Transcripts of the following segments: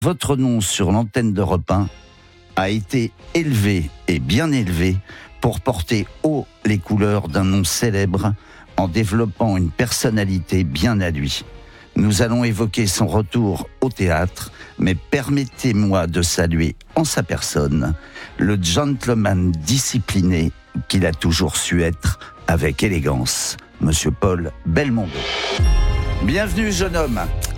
Votre nom sur l'antenne d'Europe 1 a été élevé et bien élevé pour porter haut les couleurs d'un nom célèbre en développant une personnalité bien à lui. Nous allons évoquer son retour au théâtre, mais permettez-moi de saluer en sa personne le gentleman discipliné qu'il a toujours su être avec élégance, Monsieur Paul Belmondo. Bienvenue, jeune homme.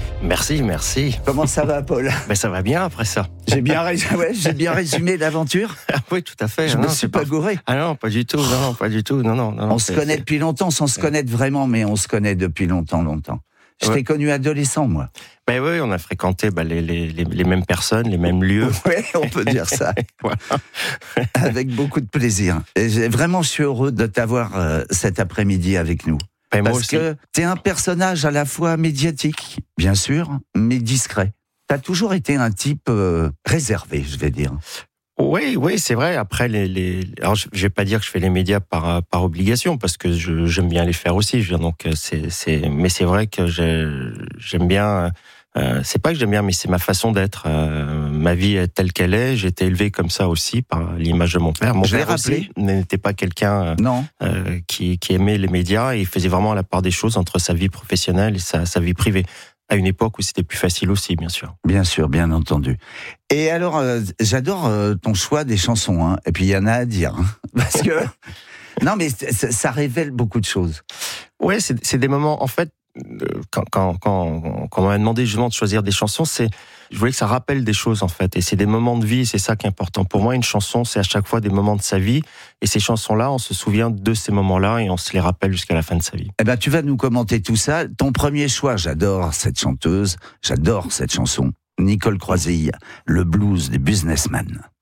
Merci. Comment ça va, Paul ? Ben, ça va bien après ça. J'ai bien résumé l'aventure. Oui, tout à fait. Je ne me suis pas gouré. Ah non, pas du tout. Non, pas du tout. Non. On se connaît depuis longtemps, sans se connaître vraiment, mais on se connaît depuis longtemps. Je t'ai connu adolescent, moi. Ben oui, on a fréquenté les mêmes personnes, les mêmes lieux. Oui, on peut dire ça. Voilà. Avec beaucoup de plaisir. Et je suis heureux de t'avoir cet après-midi avec nous. Ben Parce que t'es un personnage à la fois médiatique, bien sûr, mais discret. T'as toujours été un type réservé, je vais dire. Oui, c'est vrai. Après, alors je vais pas dire que je fais les médias par obligation, parce que j'aime bien les faire aussi. Donc mais c'est vrai que j'aime bien. C'est pas que j'aime bien, mais c'est ma façon d'être. Ma vie est telle qu'elle est. J'ai été élevé comme ça aussi par l'image de mon père. Mon père aussi n'était pas quelqu'un qui aimait les médias, et il faisait vraiment la part des choses entre sa vie professionnelle et sa vie privée. À une époque où c'était plus facile aussi, bien sûr. Bien sûr, bien entendu. Et alors, j'adore ton choix des chansons, hein. Et puis il y en a à dire, hein. Parce que non, mais ça révèle beaucoup de choses. Ouais, c'est des moments. En fait, quand on m'a demandé justement de choisir des chansons, je voulais que ça rappelle des choses, en fait. Et c'est des moments de vie, c'est ça qui est important. Pour moi, une chanson, c'est à chaque fois des moments de sa vie. Et ces chansons-là, on se souvient de ces moments-là et on se les rappelle jusqu'à la fin de sa vie. Eh ben, tu vas nous commenter tout ça. Ton premier choix, j'adore cette chanteuse, j'adore cette chanson. Nicole Croisille, le blues des businessmen.